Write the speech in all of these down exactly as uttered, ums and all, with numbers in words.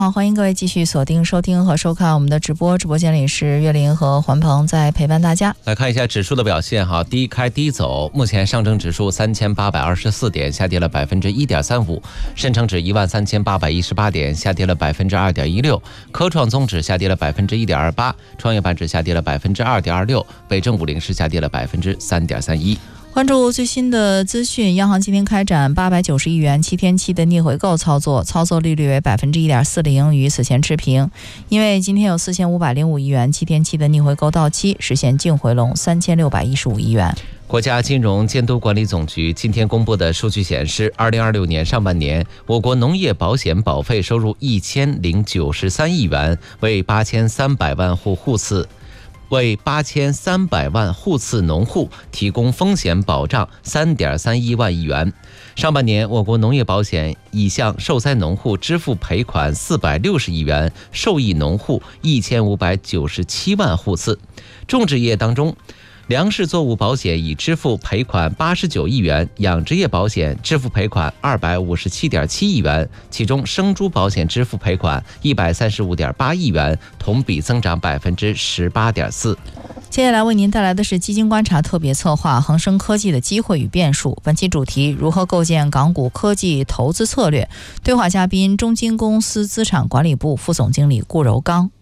好，欢迎各位继续锁定收听和收看我们的直播，直播间里是岳林和环鹏在陪伴大家。 来看一下指数的表现哈，低开低走，目前上证指数三千八百二十四点，下跌了百分之一点三五；深成指一万三千八百一十八点，下跌了百分之二点一六；科创综指下跌了百分之一点二八，创业板指下跌了百分之二点二六，北证五零是下跌了百分之三点三一。 关注最新的资讯，央行今天开展八百九十亿元七天期的逆回购操作，操作利率为百分之一点四零，与此前持平。因为今天有四千五百零五亿元七天期的逆回购到期，实现净回笼三千六百一十五亿元。 国家金融监督管理总局今天公布的数据显示，二零二六年上半年，我国农业保险保费收入一千零九十三亿元，为八千三百万户户次。为八千三百万户次农户提供风险保障三点三一万亿元。上半年，我国农业保险已向受灾农户支付赔款四百六十亿元，受益农户一千五百九十七万户次。种植业当中，粮食作物保险已支付赔款八十九亿元，养殖业保险支付赔款二百五十七点七亿元，其中生猪保险支付赔款一百三十五点八亿元，同比增长百分之十八点四。 接下来为您带来的是基金观察特别策划《恒生科技的机会与变数》，本期主题：如何构建港股科技投资策略。对话嘉宾：中金公司资产管理部副总经理顾柔刚。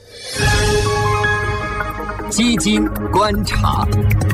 基金观察。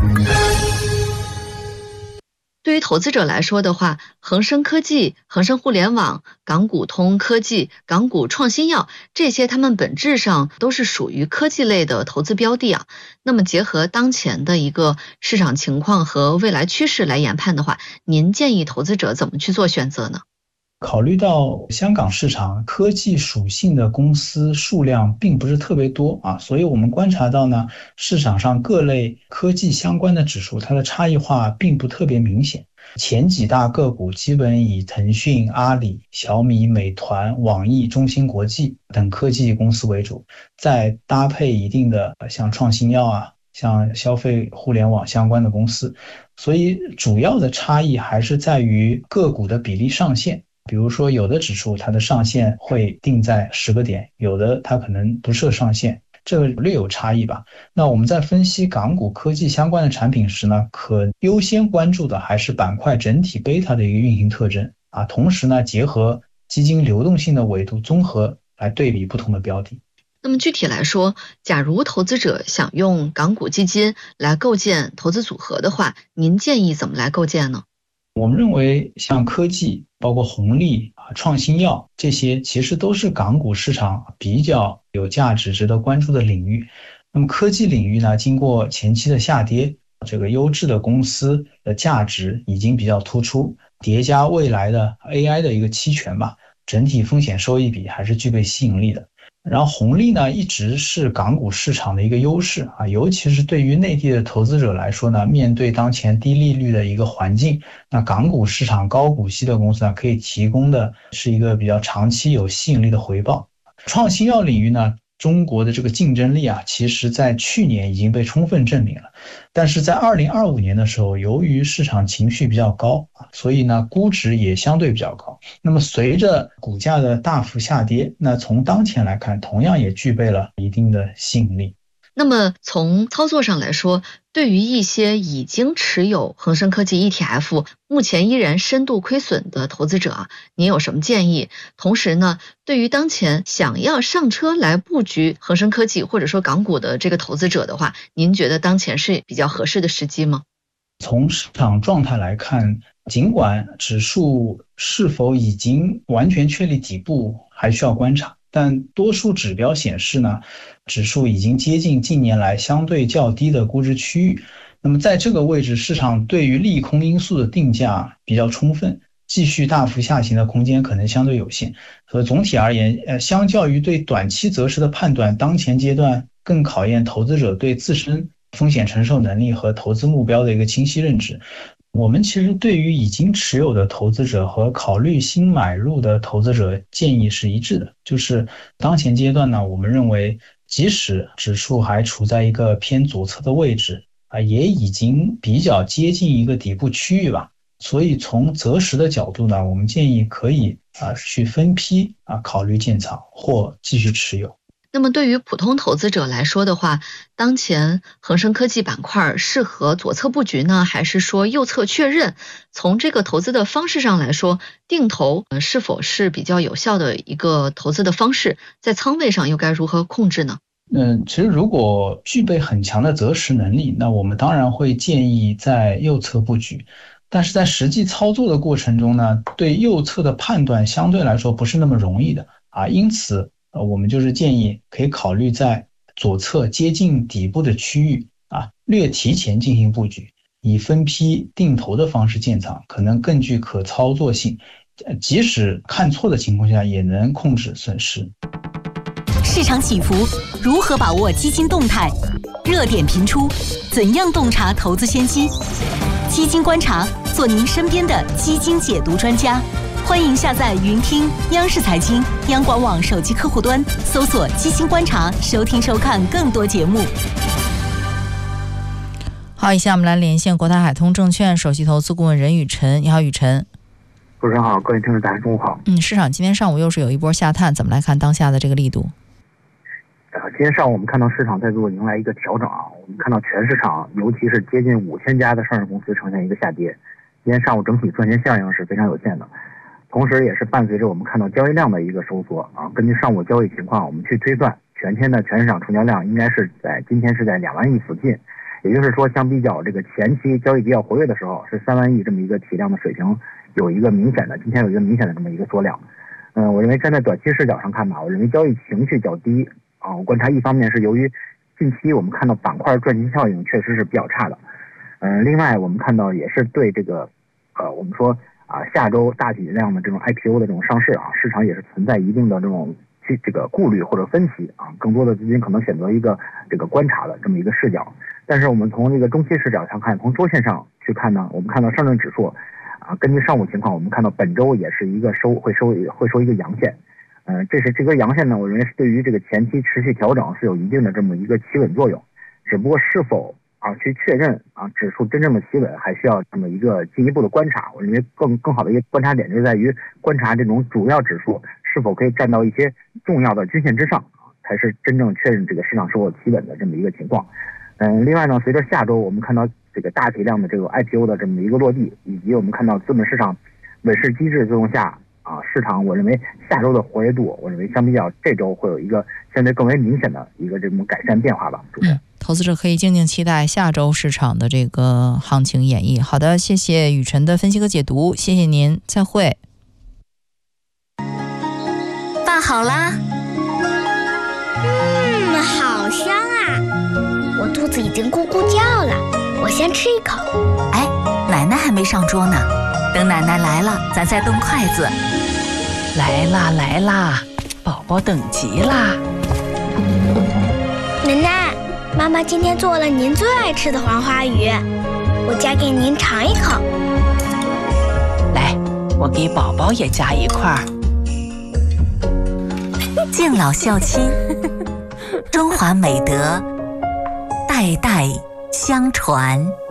对于投资者来说的话，恒生科技、恒生互联网、港股通科技、港股创新药，这些它们本质上都是属于科技类的投资标的啊。那么结合当前的一个市场情况和未来趋势来研判的话，您建议投资者怎么去做选择呢？ 考虑到香港市场科技属性的公司数量并不是特别多啊，所以我们观察到呢，市场上各类科技相关的指数，它的差异化并不特别明显。前几大个股基本以腾讯、阿里、小米、美团、网易、中芯国际等科技公司为主，再搭配一定的像创新药啊、像消费互联网相关的公司，所以主要的差异还是在于个股的比例上限。比如说有的指数它的上限会定在十个点，有的它可能不设上限，这个略有差异吧。那我们在分析港股科技相关的产品时呢，可优先关注的还是板块整体贝塔的一个运行特征啊，同时呢结合基金流动性的维度综合来对比不同的标的。 那么具体来说，假如投资者想用港股基金来构建投资组合的话，您建议怎么来构建呢？ 我们认为像科技包括红利啊、创新药这些其实都是港股市场比较有价值值得关注的领域。那么科技领域呢，经过前期的下跌，这个优质的公司的价值已经比较突出，叠加未来的 A I 的一个期权吧，整体风险收益比还是具备吸引力的。然后红利呢，一直是港股市场的一个优势啊，尤其是对于内地的投资者来说呢，面对当前低利率的一个环境，那港股市场高股息的公司呢，可以提供的是一个比较长期有吸引力的回报。创新药领域呢，中国的这个竞争力啊，其实在去年已经被充分证明了，但是在二零二五年的时候，由于市场情绪比较高，所以呢估值也相对比较高。那么随着股价的大幅下跌，那从当前来看，同样也具备了一定的吸引力。 那么从操作上来说，对于一些已经持有恒生科技 E T F 目前依然深度亏损的投资者啊，您有什么建议？同时呢，对于当前想要上车来布局恒生科技或者说港股的这个投资者的话，您觉得当前是比较合适的时机吗？ 从市场状态来看，尽管指数是否已经完全确立底部还需要观察，但多数指标显示呢，指数已经接近近年来相对较低的估值区域。那么在这个位置，市场对于利空因素的定价比较充分，继续大幅下行的空间可能相对有限。所以总体而言，呃，相较于对短期择时的判断，当前阶段更考验投资者对自身风险承受能力和投资目标的一个清晰认知。我们其实对于已经持有的投资者和考虑新买入的投资者建议是一致的，就是当前阶段呢，我们认为即使指数还处在一个偏左侧的位置啊，也已经比较接近一个底部区域吧。所以从择时的角度呢，我们建议可以啊去分批啊考虑建仓或继续持有。 那么对于普通投资者来说的话，当前恒生科技板块适合左侧布局呢，还是说右侧确认？从这个投资的方式上来说，定投呃是否是比较有效的一个投资的方式？在仓位上又该如何控制呢？ 嗯，其实如果具备很强的择时能力，那我们当然会建议在右侧布局。但是在实际操作的过程中呢，对右侧的判断相对来说不是那么容易的啊，因此呃，我们就是建议可以考虑在左侧接近底部的区域啊，略提前进行布局，以分批定投的方式建仓，可能更具可操作性，即使看错的情况下也能控制损失。 市场起伏，如何把握基金动态？热点频出，怎样洞察投资先机？基金观察，做您身边的基金解读专家。欢迎下载云听央视财经、央广网手机客户端，搜索基金观察，收听收看更多节目。 好，以下我们来连线国泰海通证券首席投资顾问任宇晨。你好，宇晨。 主持人好，各位听众大家中午好。 嗯，市场今天上午又是有一波下探，怎么来看当下的这个力度？ 呃，今天上午我们看到市场在做迎来一个调整啊，我们看到全市场，尤其是接近五千家的上市公司呈现一个下跌。今天上午整体赚钱效应是非常有限的，同时也是伴随着我们看到交易量的一个收缩啊。根据上午交易情况，我们去推算全天的全市场成交量应该是在今天是在两万亿附近，也就是说，相比较这个前期交易比较活跃的时候，是三万亿这么一个体量的水平，有一个明显的今天有一个明显的这么一个缩量。嗯、呃，我认为站在短期视角上看吧，我认为交易情绪较低啊。我观察一方面是由于近期我们看到板块赚钱效应确实是比较差的，嗯、呃，另外我们看到也是对这个呃我们说啊下周大体量的这种 I P O 的这种上市啊，市场也是存在一定的这种去这个顾虑或者分析啊，更多的资金可能选择一个这个观察的这么一个视角。但是我们从这个中期视角上看，从周线上去看呢，我们看到上证指数啊，根据上午情况，我们看到本周也是一个收会收会收一个阳线，嗯、呃，这是这根阳线呢，我认为是对于这个前期持续调整是有一定的这么一个企稳作用，只不过是否啊去确认啊指数真正的企稳，还需要这么一个进一步的观察。我认为更更好的一个观察点就在于观察这种主要指数是否可以站到一些重要的均线之上啊，才是真正确认这个市场是否企稳的这么一个情况。嗯，另外呢，随着下周我们看到这个大体量的这个 I P O 的这么一个落地，以及我们看到资本市场稳市机制作用下啊，市场我认为下周的活跃度，我认为相比较这周会有一个相对更为明显的一个这种改善变化吧。 嗯，投资者可以静静期待下周市场的这个行情演绎。好的，谢谢宇晨的分析和解读，谢谢您，再会。 饭好啦。 嗯，好香啊！我肚子已经咕咕叫了，我先吃一口。 哎，奶奶还没上桌呢，等奶奶来了，咱再动筷子。 来啦来啦，宝宝等急啦！ 奶奶，妈妈今天做了您最爱吃的黄花鱼，我夹给您尝一口。 来，我给宝宝也夹一块。 敬老孝亲，中华美德代代相传。